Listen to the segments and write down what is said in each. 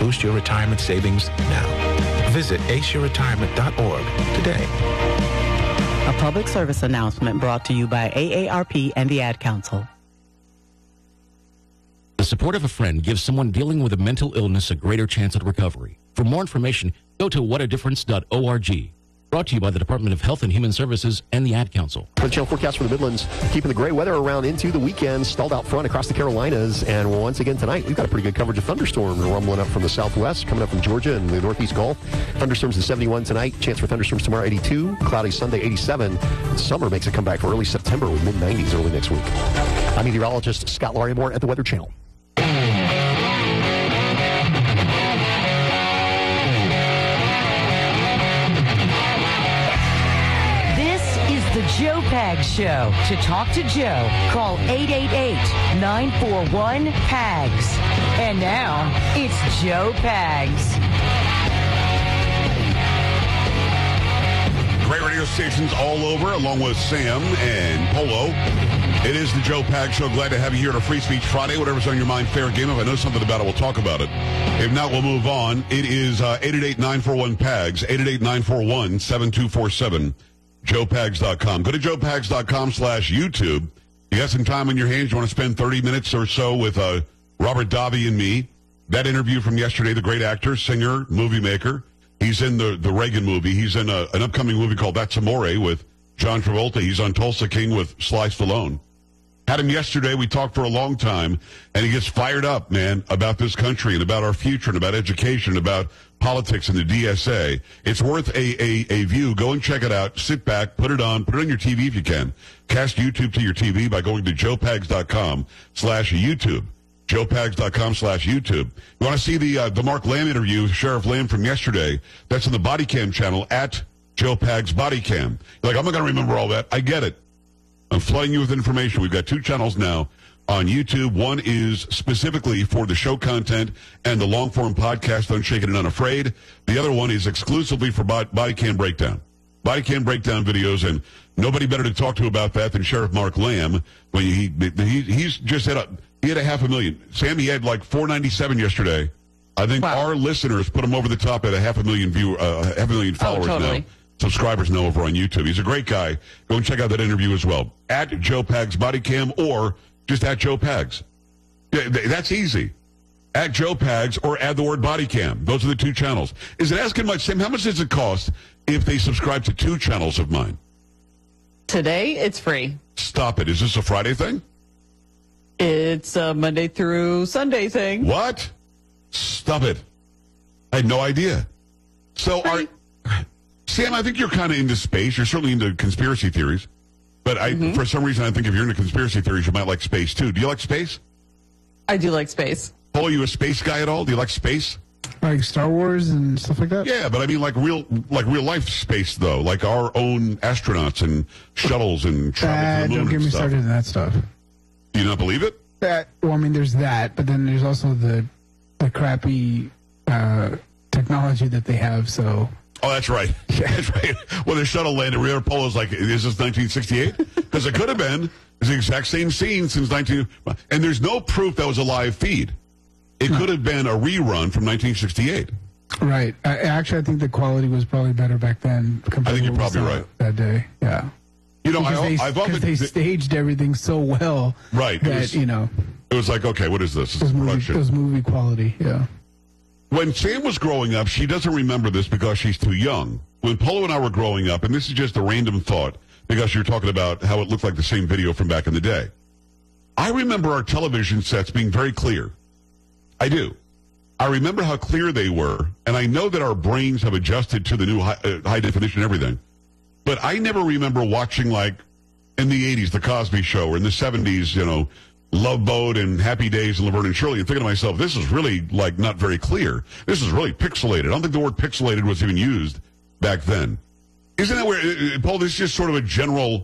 boost your retirement savings now. Visit aceyourretirement.org today. A public service announcement brought to you by AARP and the Ad Council. The support of a friend gives someone dealing with a mental illness a greater chance at recovery. For more information, go to whatadifference.org. Brought to you by the Department of Health and Human Services and the Ad Council. The channel forecast for the Midlands, keeping the gray weather around into the weekend, stalled out front across the Carolinas. And once again tonight, we've got a pretty good coverage of thunderstorms rumbling up from the southwest, coming up from Georgia and the northeast Gulf. Thunderstorms at 71 tonight. Chance for thunderstorms tomorrow, 82. Cloudy Sunday, 87. Summer makes a comeback for early September with mid-90s early next week. I'm meteorologist Scott Larimore at the Weather Channel. The Joe Pags Show. To talk to Joe, call 888-941-PAGS. And now, it's Joe Pags. Great radio stations all over, along with Sam and Polo. It is the Joe Pags Show. Glad to have you here on a Free Speech Friday. Whatever's on your mind, fair game. If I know something about it, we'll talk about it. If not, we'll move on. It is 888-941-PAGS, 888-941-7247. JoePags.com. Go to JoePags.com/YouTube. You got some time on your hands. You want to spend 30 minutes or so with Robert Davi and me. That interview from yesterday, the great actor, singer, movie maker. He's in the Reagan movie. He's in an upcoming movie called That's Amore with John Travolta. He's on Tulsa King with Sly Stallone. Had him yesterday. We talked for a long time, and he gets fired up, man, about this country and about our future and about education and about politics and the DSA. It's worth a view. Go and check it out. Sit back, put it on your TV if you can. Cast YouTube to your TV by going to joepags.com/YouTube. joepags.com/YouTube. You want to see the Mark Lamb interview, Sheriff Lamb from yesterday? That's on the Body Cam channel at Joe Pags Body Cam. You're like, I'm not going to remember all that. I get it. I'm flooding you with information. We've got 2 channels now on YouTube. One is specifically for the show content and the long-form podcast, Unshaken and Unafraid. The other one is exclusively for Body Cam Breakdown. Body Cam Breakdown videos, and nobody better to talk to about that than Sheriff Mark Lamb. When he's just he had 500,000. Sam, he had like 497 yesterday. I think our listeners put him over the top at 500,000 followers now. Subscribers know over on YouTube. He's a great guy. Go and check out that interview as well. At Joe Pags Body Cam or just at Joe Pags. Yeah, that's easy. At Joe Pags or add the word Body Cam. Those are the 2 channels. Is it asking much? Sam, how much does it cost if they subscribe to 2 channels of mine? Today, it's free. Stop it. Is this a Friday thing? It's a Monday through Sunday thing. What? Stop it. I had no idea. So Sam, I think you're kind of into space. You're certainly into conspiracy theories. But for some reason, I think if you're into conspiracy theories, you might like space, too. Do you like space? I do like space. Paul, are you a space guy at all? Do you like space? Like Star Wars and stuff like that? Yeah, but I mean like real life space, though. Like our own astronauts and shuttles and travel to the moon. Don't get me stuff. started on that stuff. Do you not believe it? There's that, but then there's also the crappy technology that they have, so... Oh, that's right. That's right. When the shuttle landed, Rio Polo's like, is this 1968? Because it could have been. It's the exact same scene since 19... And there's no proof that was a live feed. It could have been a rerun from 1968. Right. I think the quality was probably better back then. I think you're probably right. That day, yeah. You know, because they staged everything so well. Right. That, it was like, okay, what is this? It was movie quality, yeah. When Sam was growing up, she doesn't remember this because she's too young. When Polo and I were growing up, and this is just a random thought, because you're talking about how it looked like the same video from back in the day. I remember our television sets being very clear. I do. I remember how clear they were, and I know that our brains have adjusted to the new high definition and everything. But I never remember watching, like, in the 80s, The Cosby Show, or in the 70s, Love Boat and Happy Days and Laverne and Shirley, and thinking to myself, this is really, like, not very clear. This is really pixelated. I don't think the word pixelated was even used back then. Isn't that where, Paul, this is just sort of a general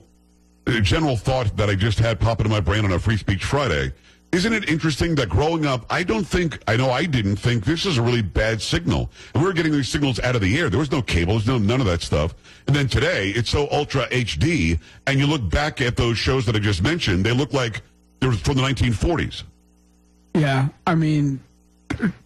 thought that I just had pop into my brain on a Free Speech Friday. Isn't it interesting that growing up, I didn't think this is a really bad signal. And we were getting these signals out of the air. There was no cables, none of that stuff. And then today, it's so ultra HD, and you look back at those shows that I just mentioned, they look like they were from the 1940s. Yeah, I mean,